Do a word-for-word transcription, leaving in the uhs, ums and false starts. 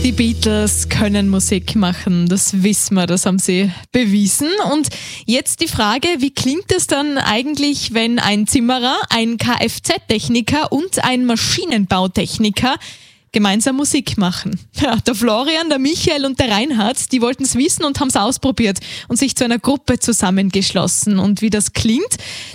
Die Beatles können Musik machen, das wissen wir, das haben sie bewiesen. Und jetzt die Frage, wie klingt es dann eigentlich, wenn ein Zimmerer, ein Kfz-Techniker und ein Maschinenbautechniker gemeinsam Musik machen? Ja, der Florian, der Michael und der Reinhard, die wollten es wissen und haben es ausprobiert und sich zu einer Gruppe zusammengeschlossen. Und wie das klingt,